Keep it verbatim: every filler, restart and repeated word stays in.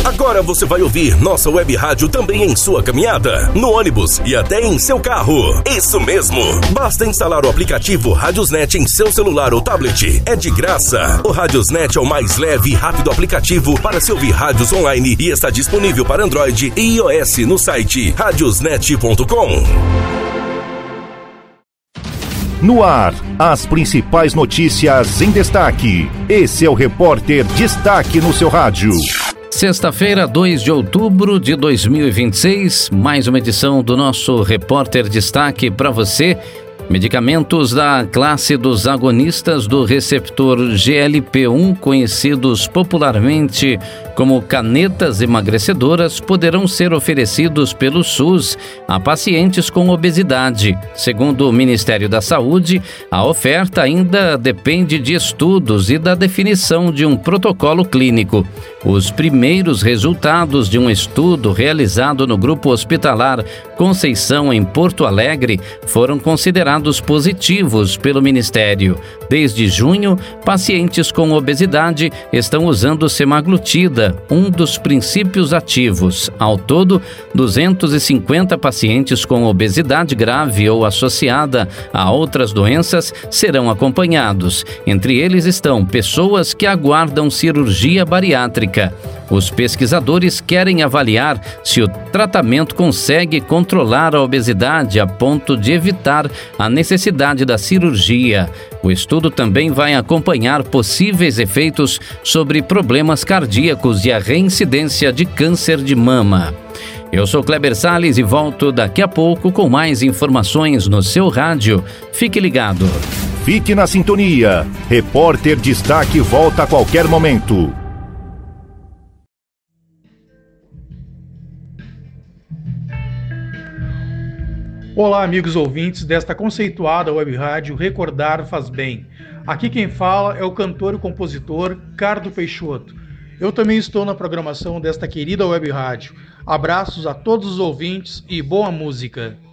Agora você vai ouvir nossa web rádio também em sua caminhada, no ônibus e até em seu carro. Isso mesmo! Basta instalar o aplicativo Radiosnet em seu celular ou tablet. É de graça. O Radiosnet é o mais leve e rápido aplicativo para se ouvir rádios online e está disponível para Android e iOS no site radiosnet ponto com. No ar, as principais notícias em destaque. Esse é o Repórter Destaque no seu rádio. Sexta-feira, dois de outubro de dois mil e vinte e seis, mais uma edição do nosso Repórter Destaque para você. Medicamentos da classe dos agonistas do receptor G L P um, conhecidos popularmente como canetas emagrecedoras, poderão ser oferecidos pelo SUS a pacientes com obesidade. Segundo o Ministério da Saúde, a oferta ainda depende de estudos e da definição de um protocolo clínico. Os primeiros resultados de um estudo realizado no Grupo Hospitalar Conceição, em Porto Alegre, foram considerados positivos pelo Ministério. Desde junho, pacientes com obesidade estão usando semaglutida, um dos princípios ativos. Ao todo, duzentos e cinquenta pacientes com obesidade grave ou associada a outras doenças serão acompanhados. Entre eles estão pessoas que aguardam cirurgia bariátrica. Os pesquisadores querem avaliar se o tratamento consegue controlar a obesidade a ponto de evitar a necessidade da cirurgia. O estudo também vai acompanhar possíveis efeitos sobre problemas cardíacos e a reincidência de câncer de mama. Eu sou Kleber Salles e volto daqui a pouco com mais informações no seu rádio. Fique ligado. Fique na sintonia. Repórter Destaque volta a qualquer momento. Olá, amigos ouvintes desta conceituada web rádio Recordar Faz Bem. Aqui quem fala é o cantor e compositor Cardo Peixoto. Eu também estou na programação desta querida web rádio. Abraços a todos os ouvintes e boa música.